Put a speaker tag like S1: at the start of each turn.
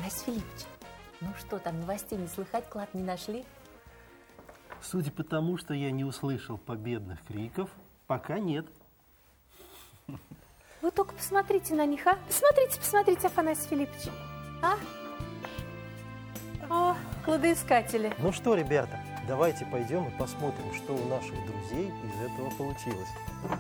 S1: Афанасий Филиппович, ну что там, новостей не слыхать, клад не нашли?
S2: Судя по тому, что я не услышал победных криков, пока нет.
S1: Вы только посмотрите на них, а? Посмотрите, Афанасий Филиппович. О, кладоискатели.
S3: Ну что, ребята, давайте пойдем и посмотрим, что у наших друзей из этого получилось.